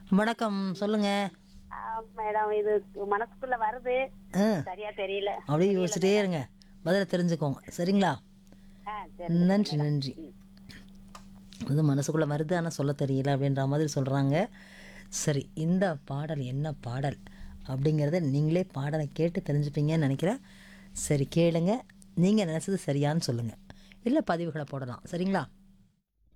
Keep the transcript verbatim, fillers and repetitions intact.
வணக்கம் சொல்லுங்க. ஆ, மேடம் இது மனசுக்குள்ள வருது. ஆ சரியா தெரியல. அப்படியே தெரியல யோசிச்சிட்டே மேடம். இருங்க. பதில தெரிஞ்சுக்கோங்க. சரிங்களா? ஆ, தெரிஞ்சுக்கிறேன் நன்றி, மேடம். நன்றி. ம். அது மனசுக்குள்ள வருது, ஆனா சொல்ல தெரியல அப்படின்ற மாதிரி சொல்றாங்க. சரி, இந்த பாடல் என்ன பாடல் அப்படிங்கிறத நீங்களே பாடலை கேட்டு தெரிஞ்சுப்பீங்கன்னு நினைக்கிறேன். சரி கேளுங்க. நீங்க நினைச்சது சரியான்னு சொல்லுங்க. இல்ல பதிவுகளை போடலாம். சரிங்களா?